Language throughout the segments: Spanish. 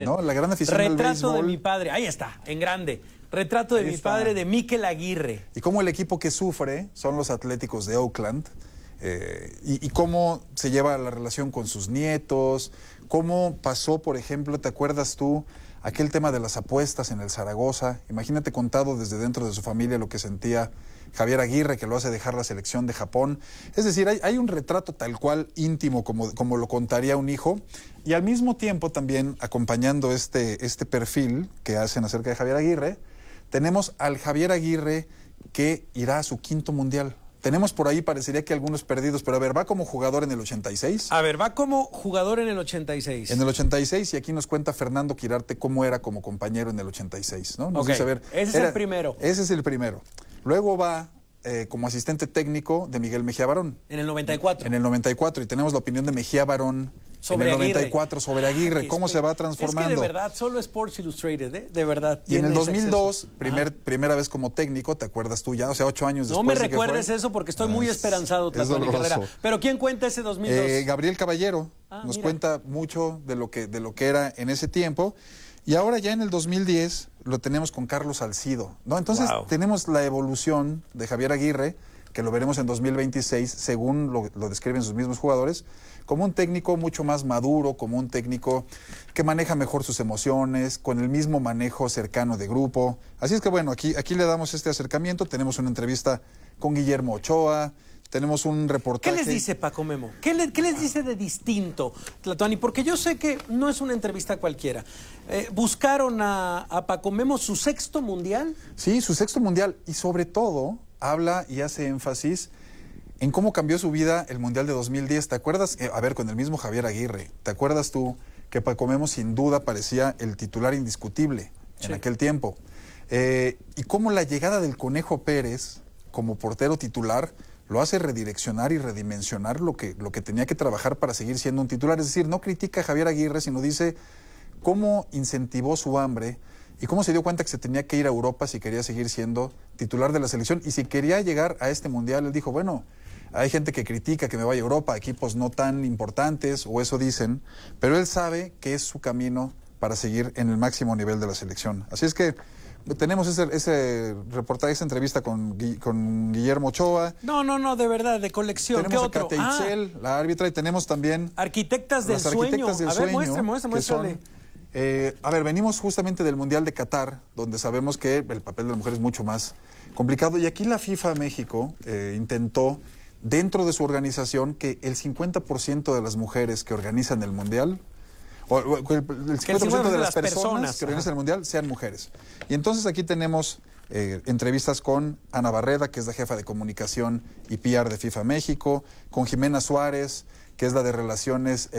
¿no? La gran afición al béisbol. Retrato de mi padre, ahí está, en grande. Retrato de mi padre, de Mikel Aguirre. Y cómo el equipo que sufre son los Atléticos de Oakland, y cómo se lleva la relación con sus nietos, cómo pasó, por ejemplo, ¿te acuerdas tú aquel tema de las apuestas en el Zaragoza? Imagínate contado desde dentro de su familia lo que sentía Javier Aguirre, que lo hace dejar la selección de Japón. Es decir, hay un retrato tal cual íntimo como lo contaría un hijo, y al mismo tiempo también acompañando este perfil que hacen acerca de Javier Aguirre, tenemos al Javier Aguirre que irá a su 5º mundial. Tenemos por ahí, parecería que algunos perdidos, pero a ver, va como jugador en el 86. A ver, va como jugador en el 86. En el 86, y aquí nos cuenta Fernando Quirarte cómo era como compañero en el 86, ¿no? Nos dice, a ver, ese es el primero. Ese es el primero. Luego va como asistente técnico de Miguel Mejía Barón. En el 94. En el 94, y tenemos la opinión de Mejía Barón sobre en el Aguirre. 94 sobre Aguirre, cómo se va transformando. Es que de verdad, solo Sports Illustrated, de verdad. Y en el 2002, primera vez como técnico, ¿te acuerdas tú ya? O sea, 8 años después. No me recuerdes eso porque estoy muy esperanzado, Tlatuani Carrera. Pero ¿quién cuenta ese 2002? Gabriel Caballero nos cuenta mucho de lo que era en ese tiempo. Y ahora ya en el 2010 lo tenemos con Carlos Salcido, ¿no? Entonces tenemos la evolución de Javier Aguirre, que lo veremos en 2026, según lo describen sus mismos jugadores, como un técnico mucho más maduro, como un técnico que maneja mejor sus emociones, con el mismo manejo cercano de grupo. Así es que bueno, aquí le damos este acercamiento. Tenemos una entrevista con Guillermo Ochoa, tenemos un reportaje. ¿Qué les dice Paco Memo? ¿Qué les dice de distinto, Tlatuani? Porque yo sé que no es una entrevista cualquiera. ¿Buscaron a Paco Memo su 6º mundial? Sí, su 6º mundial, y sobre todo habla y hace énfasis en cómo cambió su vida el Mundial de 2010. ¿Te acuerdas? A ver, con el mismo Javier Aguirre, ¿te acuerdas tú que Paco Memo sin duda parecía el titular indiscutible en aquel tiempo? Y cómo la llegada del Conejo Pérez como portero titular lo hace redireccionar y redimensionar lo que tenía que trabajar para seguir siendo un titular. Es decir, no critica a Javier Aguirre, sino dice cómo incentivó su hambre y cómo se dio cuenta que se tenía que ir a Europa si quería seguir siendo titular de la selección. Y si quería llegar a este mundial, él dijo, bueno, hay gente que critica que me vaya a Europa, equipos no tan importantes, o eso dicen, pero él sabe que es su camino para seguir en el máximo nivel de la selección. Así es que tenemos ese reportaje, esa entrevista con Guillermo Ochoa. No, de verdad, de colección. Tenemos ¿Qué a otro? Kate Itzel, la árbitra, y tenemos también Arquitectas del las Sueño. Arquitectas del A ver, Sueño, muéstrale. A ver, venimos justamente del Mundial de Qatar, donde sabemos que el papel de la mujer es mucho más complicado, y aquí la FIFA México intentó, dentro de su organización, que el 50% de las mujeres que organizan el Mundial, o el 50% de las personas que organizan el Mundial sean mujeres. Y entonces aquí tenemos entrevistas con Ana Barreda, que es la jefa de comunicación y PR de FIFA México, con Jimena Suárez, que es la de relaciones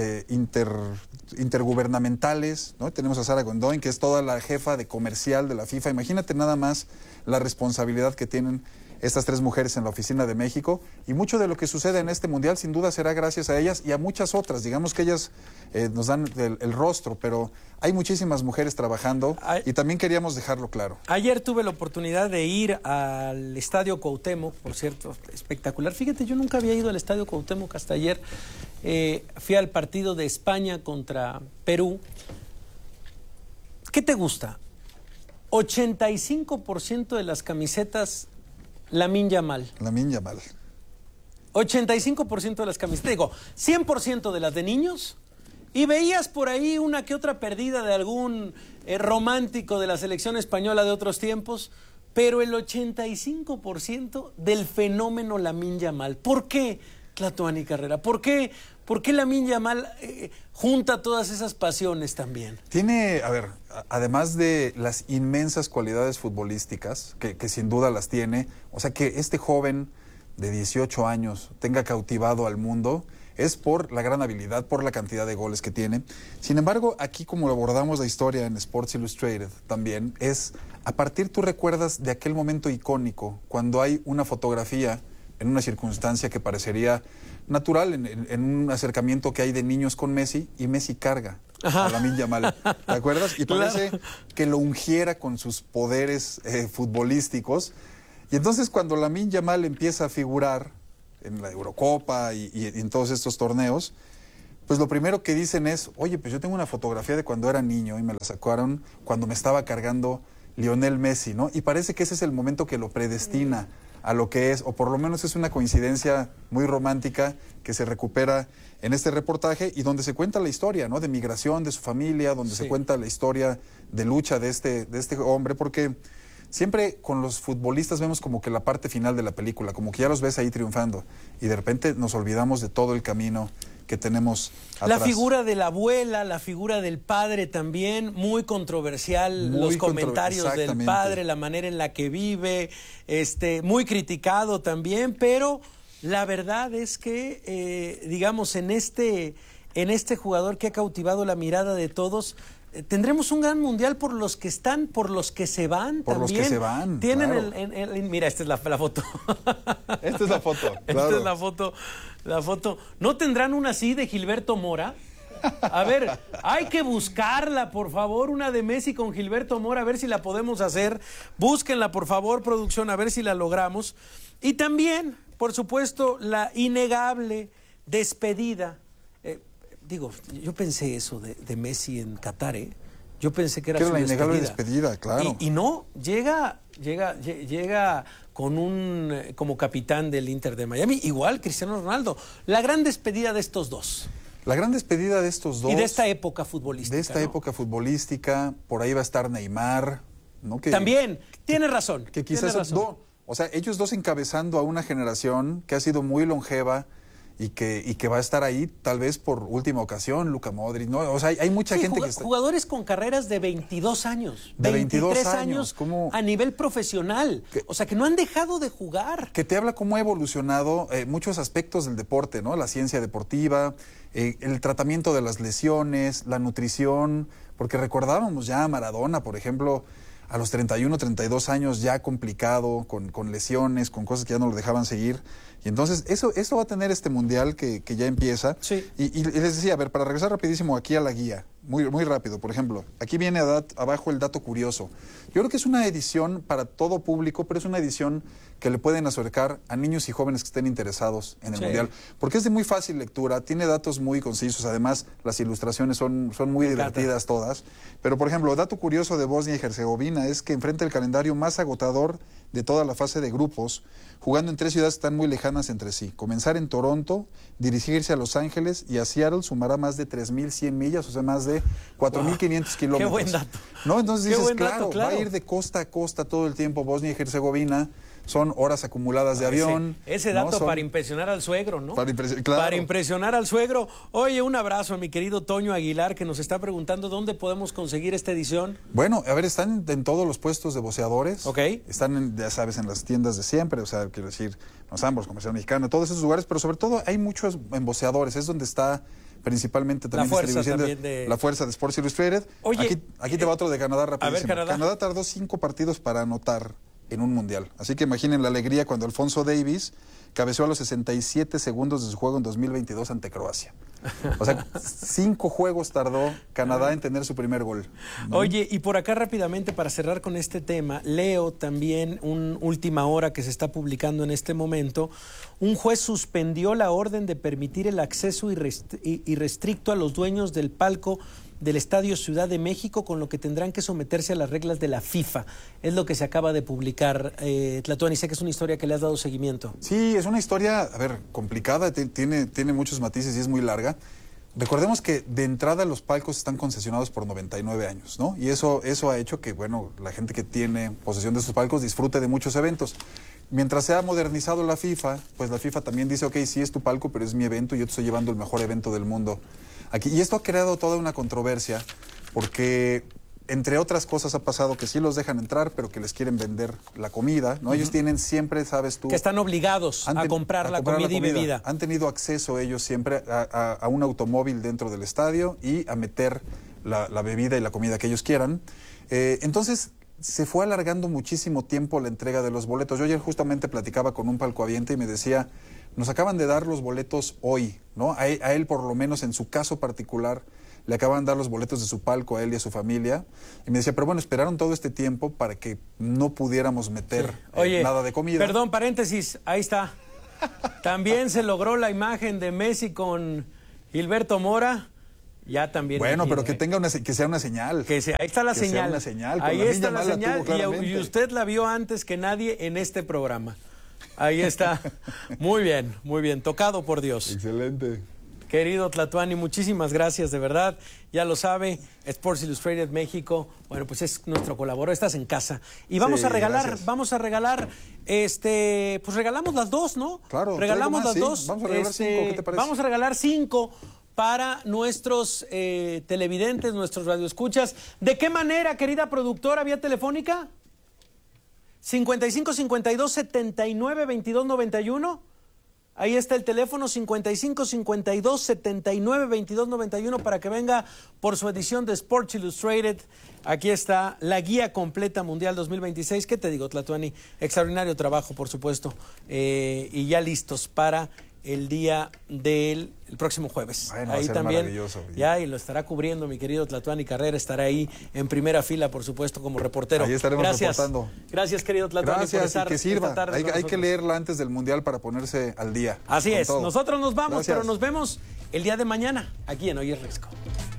intergubernamentales, ¿no? Tenemos a Sara Gondoin, que es toda la jefa de comercial de la FIFA. Imagínate nada más la responsabilidad que tienen estas 3 mujeres en la oficina de México, y mucho de lo que sucede en este mundial sin duda será gracias a ellas y a muchas otras. Digamos que ellas nos dan el rostro, pero hay muchísimas mujeres trabajando y también queríamos dejarlo claro. Ayer tuve la oportunidad de ir al Estadio Cuauhtémoc, por cierto, espectacular. Fíjate, yo nunca había ido al Estadio Cuauhtémoc hasta ayer. Fui al partido de España contra Perú. ¿Qué te gusta? 85% de las camisetas Lamine Yamal. 85% de las camisetas. Digo, 100% de las de niños. Y veías por ahí una que otra perdida de algún romántico de la selección española de otros tiempos. Pero el 85% del fenómeno Lamine Yamal. ¿Por qué, Tlatuani Carrera? ¿Por qué Lamine Yamal junta todas esas pasiones también? Tiene, a ver, además de las inmensas cualidades futbolísticas, que sin duda las tiene, o sea, que este joven de 18 años tenga cautivado al mundo, es por la gran habilidad, por la cantidad de goles que tiene. Sin embargo, aquí como abordamos la historia en Sports Illustrated también, es a partir, tú recuerdas de aquel momento icónico, cuando hay una fotografía en una circunstancia que parecería natural, en un acercamiento que hay de niños con Messi, y Messi carga a Lamine Yamal, ¿te acuerdas? Y parece que lo ungiera con sus poderes futbolísticos. Y entonces cuando Lamine Yamal empieza a figurar en la Eurocopa y en todos estos torneos, pues lo primero que dicen es, oye, pues yo tengo una fotografía de cuando era niño y me la sacaron cuando me estaba cargando Lionel Messi, ¿no? Y parece que ese es el momento que lo predestina a lo que es, o por lo menos es una coincidencia muy romántica que se recupera en este reportaje y donde se cuenta la historia, ¿no? De migración, de su familia, donde se cuenta la historia de lucha de este hombre, porque siempre con los futbolistas vemos como que la parte final de la película, como que ya los ves ahí triunfando y de repente nos olvidamos de todo el camino que tenemos atrás. La figura de la abuela, la figura del padre también, muy controversial, los comentarios del padre, la manera en la que vive, muy criticado también, pero la verdad es que, digamos, en este jugador que ha cautivado la mirada de todos, tendremos un gran mundial por los que están, por los que se van por también. Los que se van, tienen claro. Mira, esta es la foto. Esta es la foto, claro. Esta es la foto. ¿No tendrán una así de Gilberto Mora? A ver, hay que buscarla, por favor, una de Messi con Gilberto Mora, a ver si la podemos hacer. Búsquenla, por favor, producción, a ver si la logramos. Y también, por supuesto, la innegable despedida. Yo pensé eso de Messi en Qatar, ¿eh? Yo pensé que era su la innegable despedida, claro. Y no, llega con como capitán del Inter de Miami, igual Cristiano Ronaldo. La gran despedida de estos dos. La gran despedida de estos dos. Y de esta época futbolística. De esta época futbolística, por ahí va a estar Neymar, ¿no? También, tiene razón. Que quizás o sea, ellos dos encabezando a una generación que ha sido muy longeva y que va a estar ahí tal vez por última ocasión, Luka Modric, ¿no? O sea, hay mucha gente que está... Jugadores con carreras de 22 años, de 23 años ¿cómo? A nivel profesional. O sea, que no han dejado de jugar. Que te habla cómo ha evolucionado muchos aspectos del deporte, ¿no? La ciencia deportiva, el tratamiento de las lesiones, la nutrición, porque recordábamos ya a Maradona, por ejemplo, a los 31, 32 años ya complicado, con lesiones, con cosas que ya no lo dejaban seguir. Y entonces eso va a tener este mundial que ya empieza. Sí. Y les decía, a ver, para regresar rapidísimo aquí a la guía, muy rápido, por ejemplo, aquí viene abajo el dato curioso. Yo creo que es una edición para todo público, pero es una edición que le pueden acercar a niños y jóvenes que estén interesados en el mundial, porque es de muy fácil lectura, tiene datos muy concisos, además las ilustraciones son muy divertidas todas. Pero, por ejemplo, dato curioso de Bosnia y Herzegovina es que enfrenta el calendario más agotador de toda la fase de grupos, jugando en 3 ciudades que están muy lejanas entre sí. Comenzar en Toronto, dirigirse a Los Ángeles y a Seattle sumará más de 3.100 millas, o sea, más de 4.500 kilómetros. Qué buen dato. ¿No? Entonces dices, claro, va a ir de costa a costa todo el tiempo Bosnia y Herzegovina. Son horas acumuladas de avión. Ese dato para impresionar al suegro, ¿no? Claro. Para impresionar al suegro. Oye, un abrazo a mi querido Toño Aguilar, que nos está preguntando dónde podemos conseguir esta edición. Bueno, a ver, están en todos los puestos de boceadores. Ok. Están, ya sabes, en las tiendas de siempre, o sea, quiero decir, Los Ambos, Comercial Mexicano, todos esos lugares, pero sobre todo hay muchos en boceadores, es donde está principalmente también la fuerza de Sports Illustrated. Oye, aquí te va otro de Canadá rapidísimo. A ver, Canadá. Canadá tardó 5 partidos para anotar en un mundial. Así que imaginen la alegría cuando Alfonso Davies cabeció a los 67 segundos de su juego en 2022 ante Croacia. O sea, 5 juegos tardó Canadá en tener su primer gol, ¿no? Oye, y por acá rápidamente para cerrar con este tema, leo también un última hora que se está publicando en este momento. Un juez suspendió la orden de permitir el acceso irrestricto a los dueños del palco del Estadio Ciudad de México, con lo que tendrán que someterse a las reglas de la FIFA. Es lo que se acaba de publicar. Tlatuani, sé que es una historia que le has dado seguimiento. Sí, es una historia, a ver, complicada, tiene muchos matices y es muy larga. Recordemos que de entrada los palcos están concesionados por 99 años, ¿no? Y eso ha hecho que, bueno, la gente que tiene posesión de esos palcos disfrute de muchos eventos. Mientras se ha modernizado la FIFA, pues la FIFA también dice, ok, sí es tu palco, pero es mi evento y yo te estoy llevando el mejor evento del mundo aquí. Y esto ha creado toda una controversia porque, entre otras cosas, ha pasado que sí los dejan entrar, pero que les quieren vender la comida, ¿no? Ellos tienen siempre, sabes tú... Que están obligados a comprar la comida y bebida. Han tenido acceso ellos siempre a un automóvil dentro del estadio y a meter la bebida y la comida que ellos quieran. Entonces, se fue alargando muchísimo tiempo la entrega de los boletos. Yo ayer justamente platicaba con un palcohabiente y me decía... Nos acaban de dar los boletos hoy, ¿no? A él, por lo menos en su caso particular, le acaban de dar los boletos de su palco a él y a su familia. Y me decía, pero bueno, esperaron todo este tiempo para que no pudiéramos meter nada de comida. Perdón, paréntesis, ahí está. También se logró la imagen de Messi con Gilberto Mora ya también. Bueno, elegido, pero que sea una señal. Ahí está la señal. Sea una señal. Ahí está la señal tuvo, y usted la vio antes que nadie en este programa. Ahí está. Muy bien. Tocado por Dios. Excelente. Querido Tlatuani, muchísimas gracias, de verdad. Ya lo sabe, Sports Illustrated México, bueno, pues es nuestro colaborador, estás en casa. Y vamos a regalar, pues regalamos las dos, ¿no? Claro. Regalamos las dos. Vamos a regalar 5, ¿qué te parece? Vamos a regalar 5 para nuestros televidentes, nuestros radioescuchas. ¿De qué manera, querida productora, vía telefónica? 55 52 79 22 91. Ahí está el teléfono 55 52 79 22 91 para que venga por su edición de Sports Illustrated. Aquí está la guía completa mundial 2026. ¿Qué te digo, Tlatuani? Extraordinario trabajo, por supuesto. Y ya listos para el día del próximo jueves. Bueno, ahí va a ser también maravilloso. ya, y lo estará cubriendo mi querido Tlatuani Carrera, estará ahí en primera fila, por supuesto, como reportero. Ahí estaremos reportando. Gracias, querido Tlatuani, por estar que sirva. esta tarde Hay que leerla antes del Mundial para ponerse al día. Así es. Todo. Nosotros nos vamos, Gracias. pero nos vemos el día de mañana aquí en Hoy es Riesgo.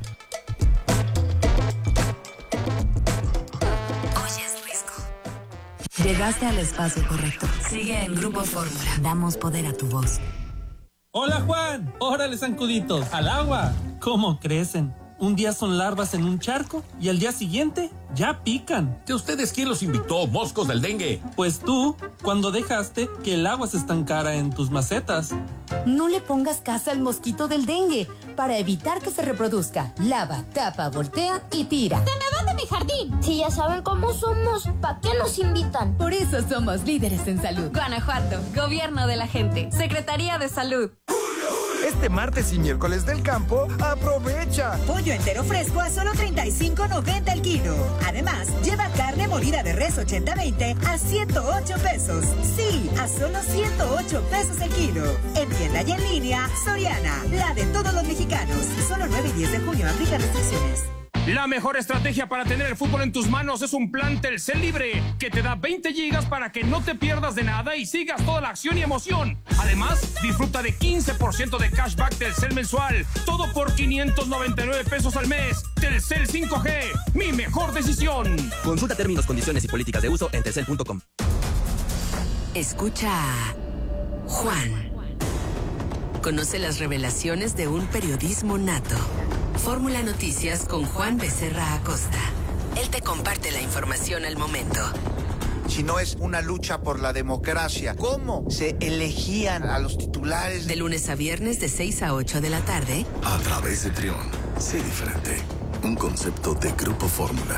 Llegaste al espacio correcto. Sigue en Grupo Fórmula. Damos poder a tu voz. Hola Juan, órale zancuditos, al agua. ¿Cómo crecen? Un día son larvas en un charco y al día siguiente ya pican. ¿De ustedes quién los invitó, moscos del dengue? Pues tú, cuando dejaste que el agua se estancara en tus macetas. No le pongas casa al mosquito del dengue. Para evitar que se reproduzca, lava, tapa, voltea y tira. ¡Se me van de mi jardín! Si ya saben cómo somos, ¿para qué nos invitan? Por eso somos líderes en salud. Guanajuato, Gobierno de la Gente, Secretaría de Salud. Este martes y miércoles del campo, aprovecha. Pollo entero fresco a solo $35.90 el kilo. Además, lleva carne molida de res 80-20 a $108. Sí, a solo $108 el kilo. En tienda y en línea, Soriana, la de todos los mexicanos. Solo 9 y 10 de junio, aplica restricciones. La mejor estrategia para tener el fútbol en tus manos es un plan Telcel Libre, que te da 20 gigas para que no te pierdas de nada y sigas toda la acción y emoción. Además, disfruta de 15% de cashback Telcel mensual, todo por $599 al mes. Telcel 5G, mi mejor decisión. Consulta términos, condiciones y políticas de uso en telcel.com. Escucha a Juan. Conoce las revelaciones de un periodismo nato. Fórmula Noticias con Juan Becerra Acosta. Él te comparte la información al momento. Si no es una lucha por la democracia, ¿cómo se elegían a los titulares? De lunes a viernes de 6 a 8 de la tarde. A través de Trión. Sé diferente. Un concepto de Grupo Fórmula.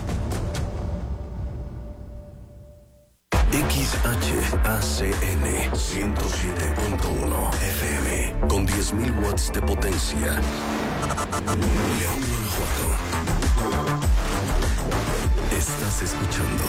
XHACN 107.1 FM con 10.000 watts de potencia. León, Guanajuato. Estás escuchando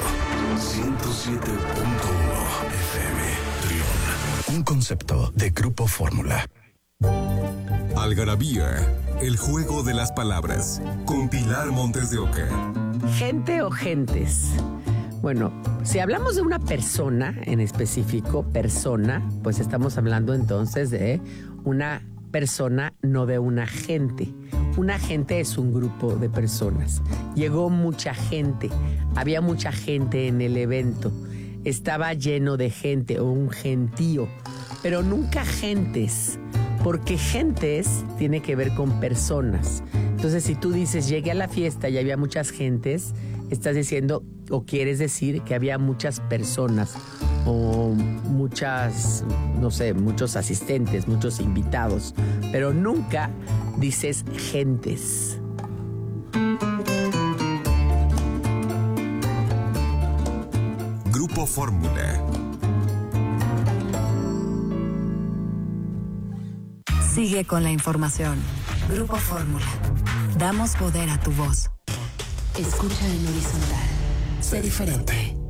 107.1 FM Trión. Un concepto de Grupo Fórmula. Algarabía, el juego de las palabras, con Pilar Montes de Oca. ¿Gente o gentes? Bueno, si hablamos de una persona en específico, pues estamos hablando entonces de una persona, no de una gente. Una gente es un grupo de personas. Llegó mucha gente, había mucha gente en el evento, estaba lleno de gente o un gentío, pero nunca gentes, porque gentes tiene que ver con personas. Entonces, si tú dices, llegué a la fiesta y había muchas gentes, estás diciendo o quieres decir que había muchas personas o muchas, no sé, muchos asistentes, muchos invitados, pero nunca dices gentes. Grupo Fórmula. Sigue con la información. Grupo Fórmula. Damos poder a tu voz. Escucha en horizontal. Sé diferente.